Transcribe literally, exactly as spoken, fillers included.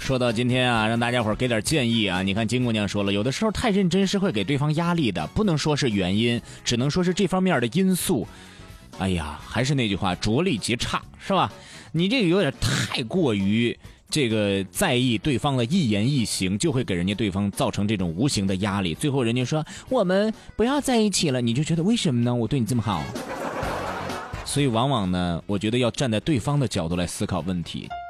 说到今天啊，让大家伙儿给点建议啊。你看金姑娘说了，有的时候太认真是会给对方压力的，不能说是原因，只能说是这方面的因素。哎呀，还是那句话，着力极差，是吧？你这个有点太过于这个在意对方的一言一行，就会给人家对方造成这种无形的压力。最后人家说我们不要在一起了，你就觉得为什么呢？我对你这么好。所以往往呢，我觉得要站在对方的角度来思考问题。